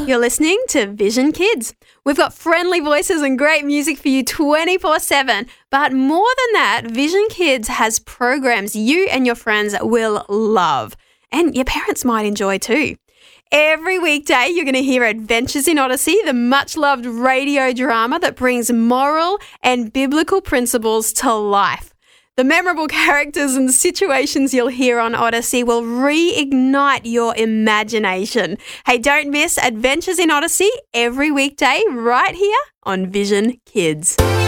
You're listening to Vision Kids. We've got friendly voices and great music for you 24/7. But more than that, Vision Kids has programs you and your friends will love. And your parents might enjoy too. Every weekday, you're going to hear Adventures in Odyssey, the much-loved radio drama that brings moral and biblical principles to life. The memorable characters and situations you'll hear on Odyssey will reignite your imagination. Hey, don't miss Adventures in Odyssey every weekday right here on Vision Kids.